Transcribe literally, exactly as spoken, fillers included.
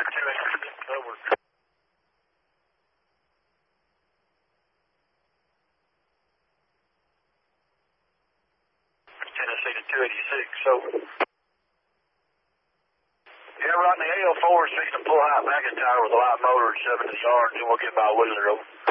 two eighty-six, over. Tennessee to two eighty-six, over. Yeah, Rodney, A L four is fixing to pull out back in tower with a light motor at seven to orange, and we'll get by Wheeler, over.